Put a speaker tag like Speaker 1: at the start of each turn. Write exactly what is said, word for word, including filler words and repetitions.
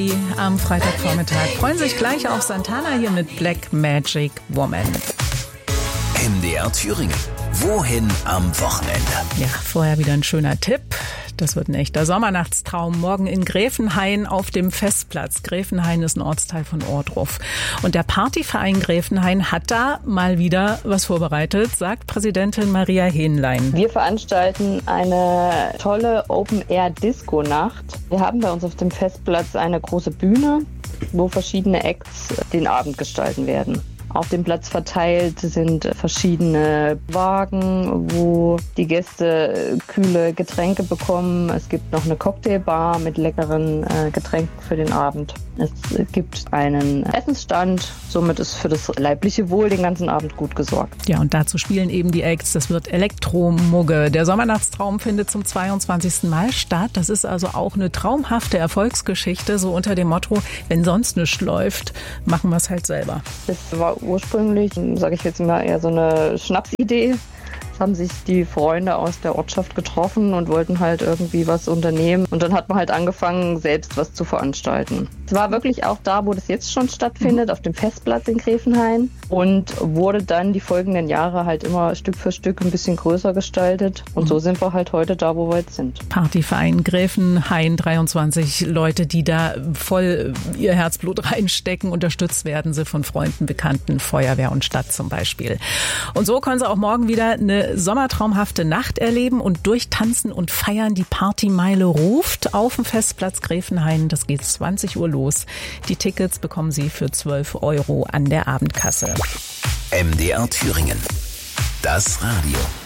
Speaker 1: Am Freitagvormittag freuen sich gleich auf Santana hier mit Black Magic Woman.
Speaker 2: M D R Thüringen. Wohin am Wochenende?
Speaker 1: Ja, vorher wieder ein schöner Tipp. Das wird ein echter Sommernachtstraum. Morgen in Gräfenhain auf dem Festplatz. Gräfenhain ist ein Ortsteil von Ohrdruf. Und der Partyverein Gräfenhain hat da mal wieder was vorbereitet, sagt Präsidentin Maria Hähnlein.
Speaker 3: Wir veranstalten eine tolle Open-Air-Disco-Nacht. Wir haben bei uns auf dem Festplatz eine große Bühne, wo verschiedene Acts den Abend gestalten werden. Auf dem Platz verteilt sind verschiedene Wagen, wo die Gäste kühle Getränke bekommen. Es gibt noch eine Cocktailbar mit leckeren äh, Getränken für den Abend. Es gibt einen Essensstand. Somit ist für das leibliche Wohl den ganzen Abend gut gesorgt.
Speaker 1: Ja, und dazu spielen eben die Acts. Das wird Elektromugge. Der Sommernachtstraum findet zum zweiundzwanzigsten Mal statt. Das ist also auch eine traumhafte Erfolgsgeschichte, so unter dem Motto, wenn sonst nichts läuft, machen wir es halt selber.
Speaker 3: Das war ursprünglich, sage ich jetzt mal, eher so eine Schnapsidee. Es haben sich die Freunde aus der Ortschaft getroffen und wollten halt irgendwie was unternehmen. Und dann hat man halt angefangen, selbst was zu veranstalten. Es war wirklich auch da, wo das jetzt schon stattfindet, auf dem Festplatz in Gräfenhain. Und wurde dann die folgenden Jahre halt immer Stück für Stück ein bisschen größer gestaltet. Und so sind wir halt heute da, wo wir jetzt sind.
Speaker 1: Partyverein Gräfenhain, dreiundzwanzig Leute, die da voll ihr Herzblut reinstecken. Unterstützt werden sie von Freunden, Bekannten, Feuerwehr und Stadt zum Beispiel. Und so können sie auch morgen wieder eine sommertraumhafte Nacht erleben und durchtanzen und feiern. Die Partymeile ruft auf dem Festplatz Gräfenhain. Das geht zwanzig Uhr los. Die Tickets bekommen Sie für zwölf Euro an der Abendkasse.
Speaker 2: M D R Thüringen. Das Radio.